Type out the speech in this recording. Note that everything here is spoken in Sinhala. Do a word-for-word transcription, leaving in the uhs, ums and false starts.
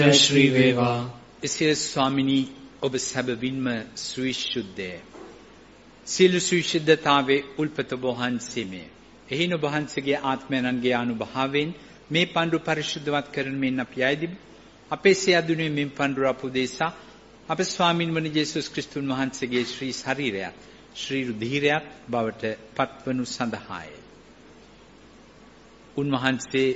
ශ්‍රී වේවා. එසේ ස්වාමිනී ඔබ සැබවින්ම සවිශුද්ධය. සියලු සවිශුද්ධතාවේ උල්පත වහන්සේමය. එහින ඔබ වහන්සේගේ ආත්මයන්ගේ අනුභවයෙන් මේ පඬුර පරිශුද්ධවත් කරන මෙන් අපි ආයදිමු. අපේ සියදුනේ මෙන් පඬුර අපදේශා අප ස්වාමීන් වහන්සේ යේසුස් ක්‍රිස්තුන් වහන්සේගේ ශ්‍රී ශරීරයත් ශ්‍රී රුධිරයත් බවට පත්වනු සඳහාය. උන්වහන්සේ